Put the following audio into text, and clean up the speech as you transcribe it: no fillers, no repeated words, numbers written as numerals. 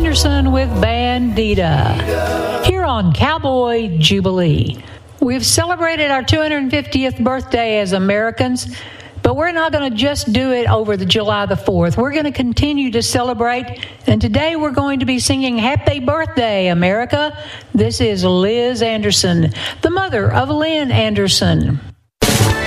Anderson with Bandita here on Cowboy Jubilee. We've celebrated our 250th birthday as Americans, but we're not going to just do it over the July the 4th. We're going to continue to celebrate, and today we're going to be singing Happy Birthday, America. This is Liz Anderson, the mother of Lynn Anderson.